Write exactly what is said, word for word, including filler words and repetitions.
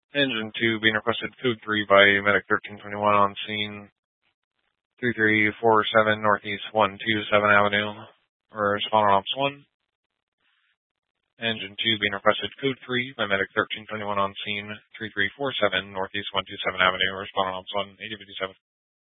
Engine two being requested, code three by Medic thirteen twenty-one on scene, three three four seven Northeast one two seven Avenue, respond on ops one. Engine two being requested, code three by Medic thirteen twenty-one on scene, three three four seven Northeast one two seven Avenue, respond on ops one, eighty fifty-seven.